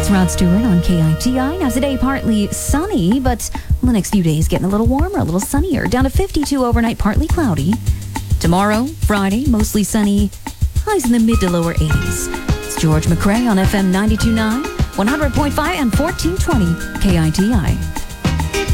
It's Rod Stewart on KITI. Now today, partly sunny, but the next few days getting a little warmer, a little sunnier. Down to 52 overnight, partly cloudy. Tomorrow, Friday, mostly sunny. Highs in the mid to lower 80s. It's George McCrae on FM 92.9, 100.5, and 1420 KITI.